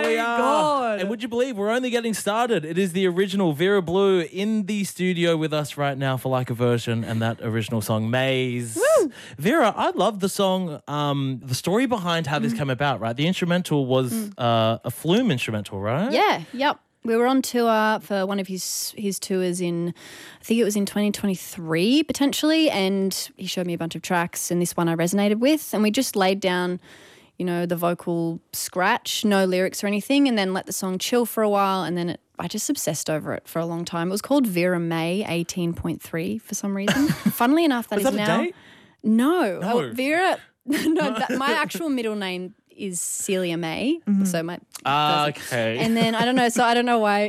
we are. God. And would you believe we're only getting started? It is the original Vera Blue in the studio with us right now for Like a Version and that original song, Maze. Woo. Vera, I love the song, the story behind how this came about, right? The instrumental was a Flume instrumental, right? Yeah, yep. We were on tour for one of his tours in, I think it was in 2023 potentially, and he showed me a bunch of tracks, and this one I resonated with, and we just laid down, the vocal scratch, no lyrics or anything, and then let the song chill for a while, and then I just obsessed over it for a long time. It was called Vera May 18.3 for some reason. Funnily enough, that Was is that a now. date? No. No. Oh, Vera. My actual middle name is Celia May. So my Okay. and then I don't know why